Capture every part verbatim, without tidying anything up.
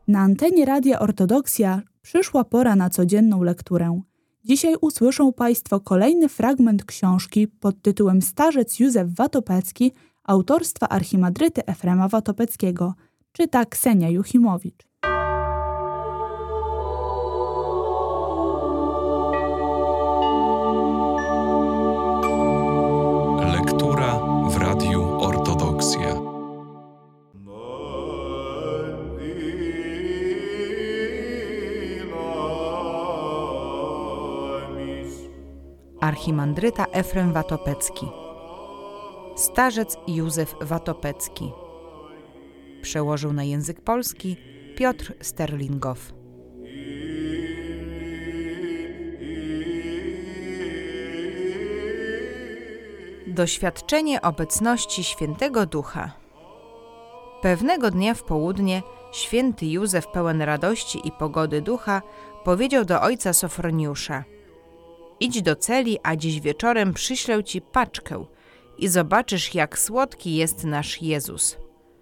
Na antenie Radia Ortodoksja przyszła pora na codzienną lekturę. Dzisiaj usłyszą Państwo kolejny fragment książki pod tytułem Starzec Józef Watopecki autorstwa archimandryty Efrema Watopeckiego. Czyta Ksenia Juchimowicz. Lektura w Radiu Ortodoksja. Archimandryta Efrem Watopecki. Starzec Józef Watopecki. Przełożył na język polski Piotr Sterlingow. Doświadczenie obecności Świętego Ducha. Pewnego dnia w południe święty Józef, pełen radości i pogody ducha, powiedział do ojca Sofroniusza: idź do celi, a dziś wieczorem przyślę ci paczkę i zobaczysz, jak słodki jest nasz Jezus.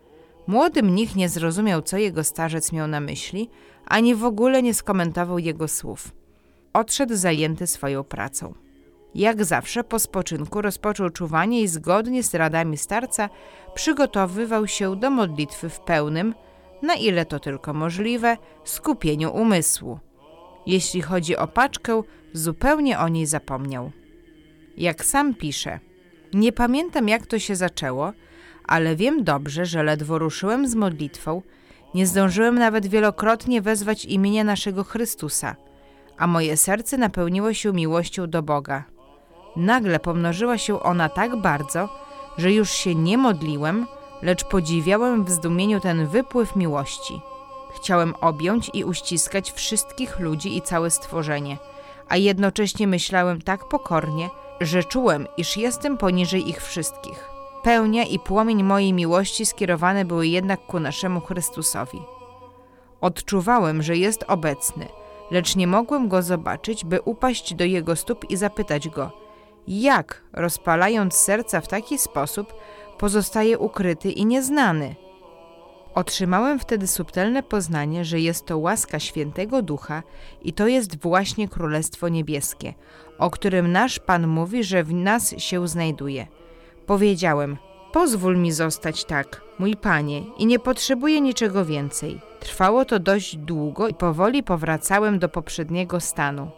Młody mnich nie zrozumiał, co jego starzec miał na myśli, ani w ogóle nie skomentował jego słów. Odszedł zajęty swoją pracą. Jak zawsze po spoczynku rozpoczął czuwanie i zgodnie z radami starca przygotowywał się do modlitwy w pełnym, na ile to tylko możliwe, skupieniu umysłu. Jeśli chodzi o paczkę, zupełnie o niej zapomniał. Jak sam pisze: nie pamiętam, jak to się zaczęło, ale wiem dobrze, że ledwo ruszyłem z modlitwą, nie zdążyłem nawet wielokrotnie wezwać imienia naszego Chrystusa, a moje serce napełniło się miłością do Boga. Nagle pomnożyła się ona tak bardzo, że już się nie modliłem, lecz podziwiałem w zdumieniu ten wypływ miłości. Chciałem objąć i uściskać wszystkich ludzi i całe stworzenie, a jednocześnie myślałem tak pokornie, że czułem, iż jestem poniżej ich wszystkich. Pełnia i płomień mojej miłości skierowane były jednak ku naszemu Chrystusowi. Odczuwałem, że jest obecny, lecz nie mogłem go zobaczyć, by upaść do jego stóp i zapytać go, jak, rozpalając serca w taki sposób, pozostaje ukryty i nieznany. Otrzymałem wtedy subtelne poznanie, że jest to łaska Świętego Ducha i to jest właśnie Królestwo Niebieskie, o którym nasz Pan mówi, że w nas się znajduje. Powiedziałem: pozwól mi zostać tak, mój Panie, i nie potrzebuję niczego więcej. Trwało to dość długo i powoli powracałem do poprzedniego stanu.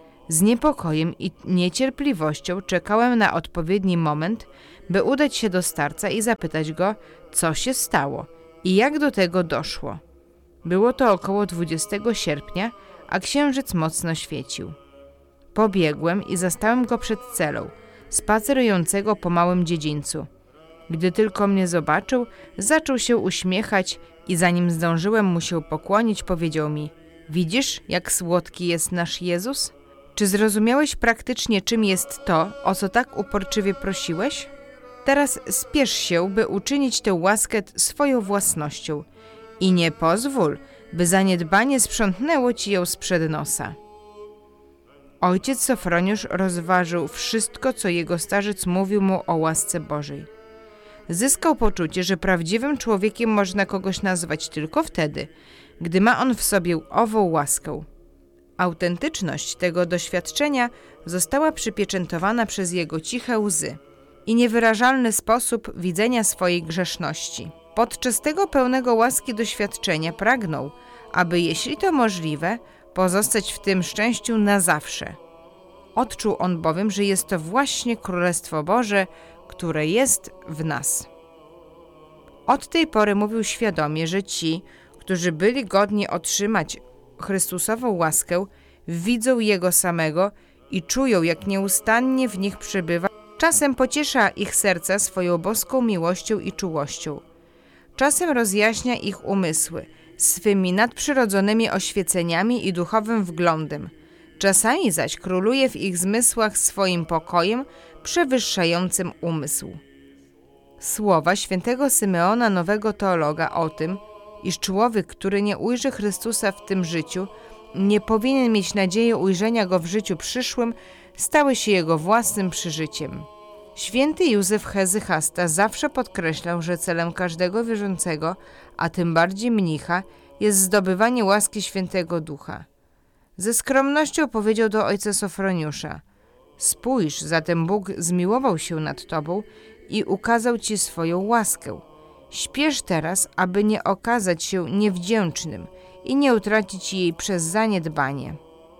Z niepokojem i niecierpliwością czekałem na odpowiedni moment, by udać się do starca i zapytać go, co się stało i jak do tego doszło. Było to około dwudziestego sierpnia, a księżyc mocno świecił. Pobiegłem i zastałem go przed celą, spacerującego po małym dziedzińcu. Gdy tylko mnie zobaczył, zaczął się uśmiechać i zanim zdążyłem mu się pokłonić, powiedział mi: widzisz, jak słodki jest nasz Jezus? Czy zrozumiałeś praktycznie, czym jest to, o co tak uporczywie prosiłeś? Teraz spiesz się, by uczynić tę łaskę swoją własnością i nie pozwól, by zaniedbanie sprzątnęło ci ją sprzed nosa. Ojciec Sofroniusz rozważył wszystko, co jego starzec mówił mu o łasce Bożej. Zyskał poczucie, że prawdziwym człowiekiem można kogoś nazwać tylko wtedy, gdy ma on w sobie ową łaskę. Autentyczność tego doświadczenia została przypieczętowana przez jego ciche łzy i niewyrażalny sposób widzenia swojej grzeszności. Podczas tego pełnego łaski doświadczenia pragnął, aby, jeśli to możliwe, pozostać w tym szczęściu na zawsze. Odczuł on bowiem, że jest to właśnie Królestwo Boże, które jest w nas. Od tej pory mówił świadomie, że ci, którzy byli godni otrzymać Chrystusową łaskę, widzą Jego samego i czują, jak nieustannie w nich przebywa. Czasem pociesza ich serca swoją boską miłością i czułością. Czasem rozjaśnia ich umysły swymi nadprzyrodzonymi oświeceniami i duchowym wglądem. Czasami zaś króluje w ich zmysłach swoim pokojem przewyższającym umysł. Słowa świętego Symeona, nowego teologa, o tym, iż człowiek, który nie ujrzy Chrystusa w tym życiu, nie powinien mieć nadziei ujrzenia Go w życiu przyszłym, stały się jego własnym przeżyciem. Święty Józef Hezychasta zawsze podkreślał, że celem każdego wierzącego, a tym bardziej mnicha, jest zdobywanie łaski Świętego Ducha. Ze skromnością powiedział do ojca Sofroniusza: spójrz, zatem Bóg zmiłował się nad tobą i ukazał ci swoją łaskę. Śpiesz teraz, aby nie okazać się niewdzięcznym i nie utracić jej przez zaniedbanie.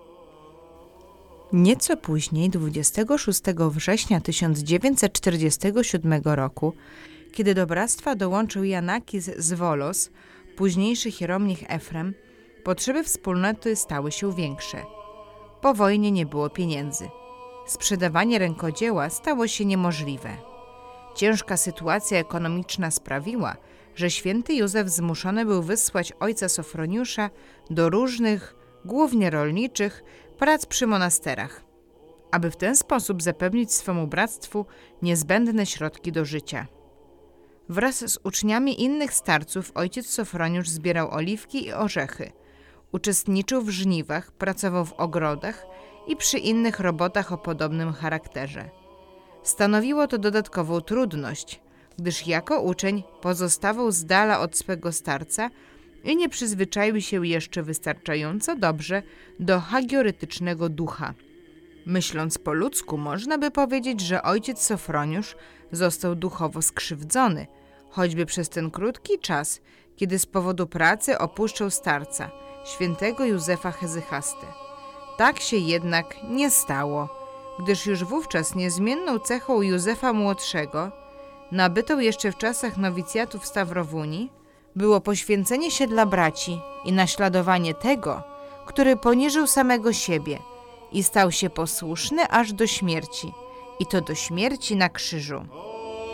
Nieco później, dwudziestego szóstego września tysiąc dziewięćset czterdziestego siódmego roku, kiedy do bractwa dołączył Janakis z Wolos, późniejszy hieromnich Efrem, potrzeby wspólnoty stały się większe. Po wojnie nie było pieniędzy. Sprzedawanie rękodzieła stało się niemożliwe. Ciężka sytuacja ekonomiczna sprawiła, że święty Józef zmuszony był wysłać ojca Sofroniusza do różnych, głównie rolniczych, prac przy monasterach, aby w ten sposób zapewnić swemu bractwu niezbędne środki do życia. Wraz z uczniami innych starców ojciec Sofroniusz zbierał oliwki i orzechy, uczestniczył w żniwach, pracował w ogrodach i przy innych robotach o podobnym charakterze. Stanowiło to dodatkową trudność, gdyż jako uczeń pozostawał z dala od swego starca i nie przyzwyczaił się jeszcze wystarczająco dobrze do hagioretycznego ducha. Myśląc po ludzku, można by powiedzieć, że ojciec Sofroniusz został duchowo skrzywdzony, choćby przez ten krótki czas, kiedy z powodu pracy opuszczał starca, świętego Józefa Hezychastę. Tak się jednak nie stało, gdyż już wówczas niezmienną cechą Józefa Młodszego, nabytą jeszcze w czasach nowicjatu w Stawrowuni, było poświęcenie się dla braci i naśladowanie tego, który poniżył samego siebie i stał się posłuszny aż do śmierci, i to do śmierci na krzyżu.